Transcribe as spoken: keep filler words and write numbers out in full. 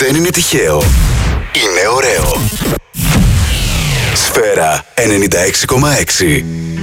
δεν είναι τυχαίο. Είναι ωραίο. Σφαίρα ενενήντα έξι κόμμα έξι.